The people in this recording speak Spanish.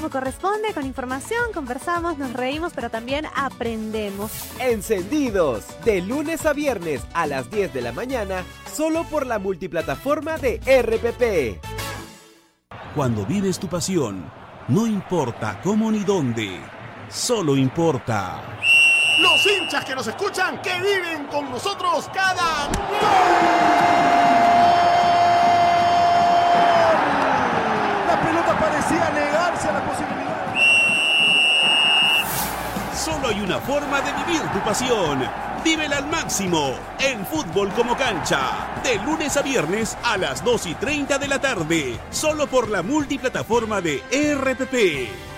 como corresponde, con información, conversamos, nos reímos, pero también aprendemos. Encendidos, de lunes a viernes a las 10 de la mañana, solo por la multiplataforma de RPP. Cuando vives tu pasión, no importa cómo ni dónde, solo importa los hinchas que nos escuchan, que viven con nosotros cada gol. La pelota parecía negarse a la posibilidad. Solo hay una forma de vivir tu pasión. Vívela al máximo en Fútbol como Cancha. De lunes a viernes a las 2:30 de la tarde. Solo por la multiplataforma de RPP.